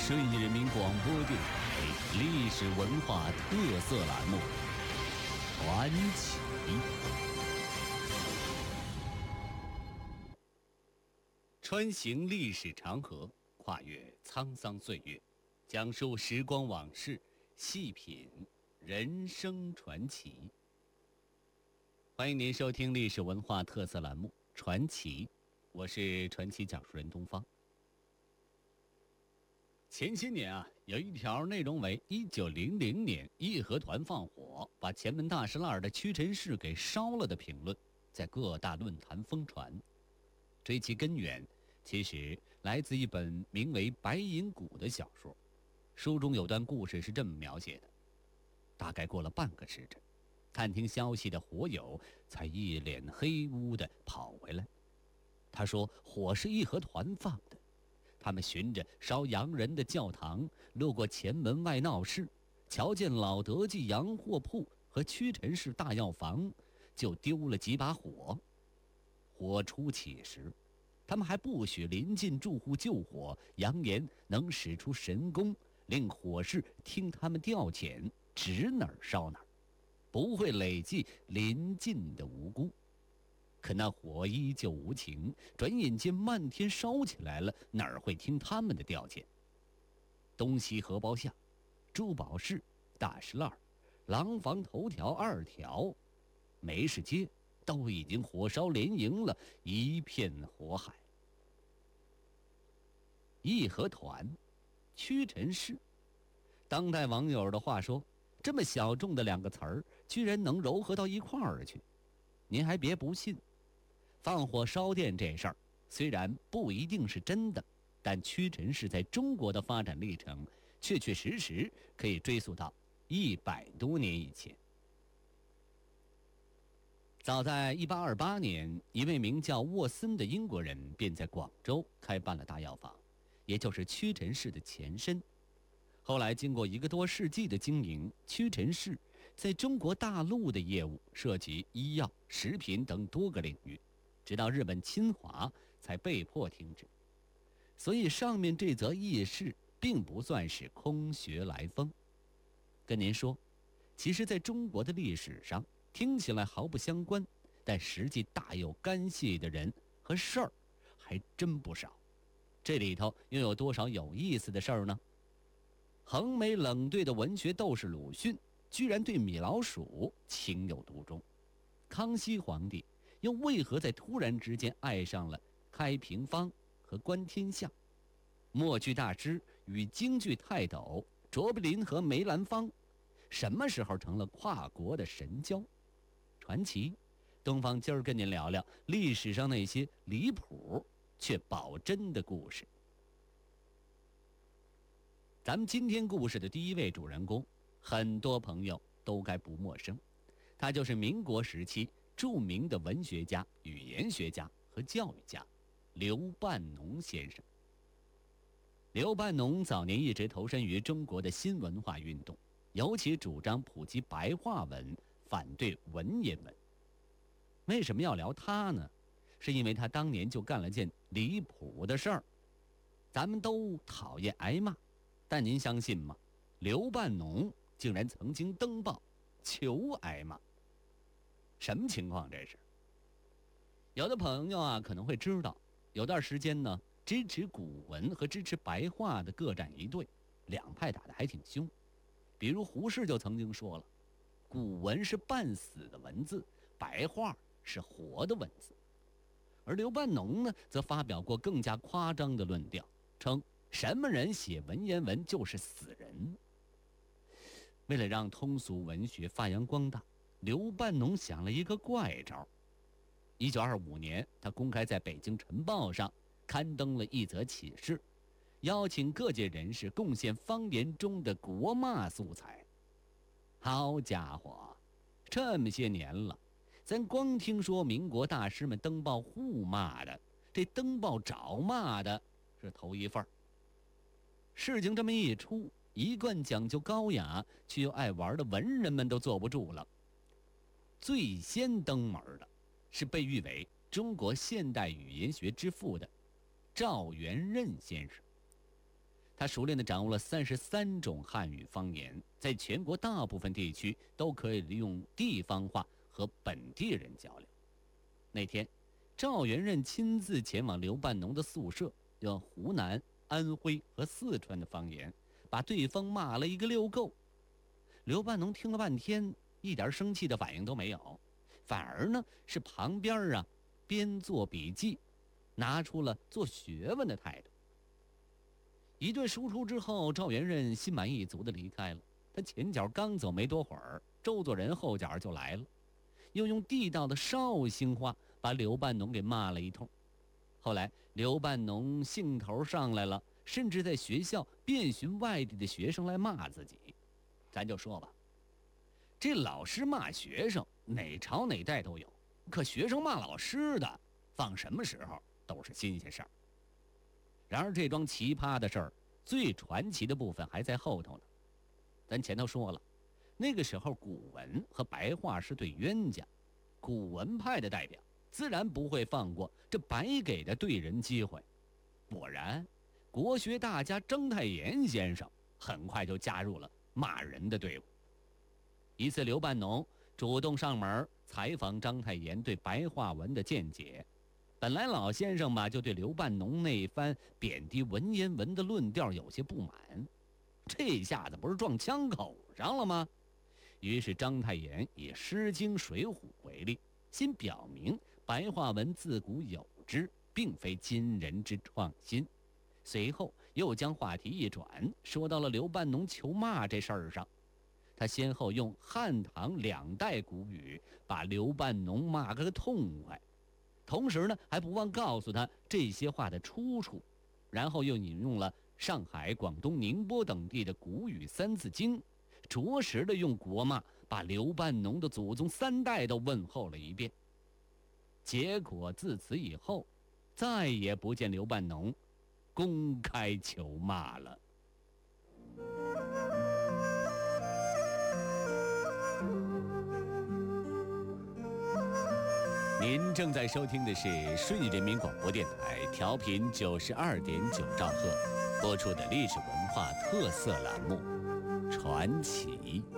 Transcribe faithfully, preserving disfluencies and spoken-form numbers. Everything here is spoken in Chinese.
顺义人民广播电台历史文化特色栏目《传奇》。穿行历史长河，跨越沧桑岁月，讲述时光往事，细品人生传奇。欢迎您收听历史文化特色栏目《传奇》，我是传奇讲述人东方。前些年啊，有一条内容为一九零零年义和团放火把前门大石栏的屈臣氏给烧了的评论，在各大论坛疯传。追其根源，其实来自一本名为《白银谷》的小说。书中有段故事是这么描写的：大概过了半个时辰，探听消息的火友才一脸黑乌的跑回来。他说火是义和团放的，他们循着烧洋人的教堂，路过前门外闹市，瞧见老德记洋货铺和屈臣氏大药房，就丢了几把火。火初起时，他们还不许临近住户救火，扬言能使出神功，令火势听他们调遣，指哪儿烧哪儿，不会累计临近的无辜。可那火依旧无情，转眼间漫天烧起来了，哪儿会听他们的调遣？东西荷包巷、珠宝市、大石栏、廊坊头条二条、梅市街都已经火烧连营了，一片火海。义和团、屈臣氏，当代网友的话说，这么小众的两个词儿，居然能糅合到一块儿去。您还别不信，放火烧店这事儿虽然不一定是真的，但屈臣氏在中国的发展历程确确实实可以追溯到一百多年以前。早在一八二八年，一位名叫沃森的英国人便在广州开办了大药房，也就是屈臣氏的前身。后来经过一个多世纪的经营，屈臣氏在中国大陆的业务涉及医药、食品等多个领域，直到日本侵华才被迫停止。所以上面这则轶事并不算是空穴来风。跟您说，其实在中国的历史上，听起来毫不相关，但实际大有干系的人和事儿还真不少。这里头又有多少有意思的事儿呢？横眉冷对的文学斗士鲁迅居然对米老鼠情有独钟，康熙皇帝又为何在突然之间爱上了开平方和观天象？默剧大师与京剧泰斗卓别林和梅兰芳什么时候成了跨国的神交？传奇东方今儿跟您聊聊历史上那些离谱却保真的故事。咱们今天故事的第一位主人公，很多朋友都该不陌生，他就是民国时期著名的文学家、语言学家和教育家刘半农先生。刘半农早年一直投身于中国的新文化运动，尤其主张普及白话文，反对文言文。为什么要聊他呢？是因为他当年就干了件离谱的事儿。咱们都讨厌挨骂，但您相信吗？刘半农竟然曾经登报求挨骂。什么情况这是？有的朋友啊可能会知道，有段时间呢，支持古文和支持白话的各站一队，两派打得还挺凶。比如胡适就曾经说了，古文是半死的文字，白话是活的文字。而刘半农呢，则发表过更加夸张的论调，称什么人写文言文就是死人。为了让通俗文学发扬光大，刘半农想了一个怪招。一九二五年，他公开在北京晨报上刊登了一则启事，邀请各界人士贡献方言中的国骂素材。好家伙，这么些年了，咱光听说民国大师们登报互骂的，这登报找骂的是头一份儿。事情这么一出，一贯讲究高雅却又爱玩的文人们都坐不住了。最先登门的是被誉为中国现代语言学之父的赵元任先生。 他熟练地掌握了三十三种汉语方言，在全国大部分地区都可以利用地方话和本地人交流。那天，赵元任亲自前往刘半农的宿舍，用湖南、安徽和四川的方言，把对方骂了一个溜够。刘半农听了半天，一点生气的反应都没有，反而呢是旁边啊边做笔记，拿出了做学问的态度。一顿输出之后，赵元任心满意足地离开了。他前脚刚走没多会儿，周作人后脚就来了，又用地道的绍兴话把刘半农给骂了一通。后来刘半农兴头上来了，甚至在学校遍寻外地的学生来骂自己。咱就说吧，这老师骂学生哪朝哪代都有，可学生骂老师的放什么时候都是新鲜事儿。然而这桩奇葩的事儿，最传奇的部分还在后头呢。咱前头说了，那个时候古文和白话是对冤家，古文派的代表自然不会放过这白给的对人机会。果然，国学大家章太炎先生很快就加入了骂人的队伍。一次，刘半农主动上门采访章太炎对白话文的见解。本来老先生吧就对刘半农那番贬低文言文的论调有些不满，这下子不是撞枪口上了吗？于是章太炎以《诗经》《水浒》为例，先表明白话文自古有之，并非今人之创新。随后又将话题一转，说到了刘半农求骂这事儿上。他先后用汉唐两代古语把刘半农骂个痛快，同时呢还不忘告诉他这些话的出处，然后又引用了上海、广东、宁波等地的古语三字经，着实的用国骂把刘半农的祖宗三代都问候了一遍。结果自此以后，再也不见刘半农公开求骂了。您正在收听的是顺义人民广播电台，调频九十二点九兆赫，播出的历史文化特色栏目《传奇》。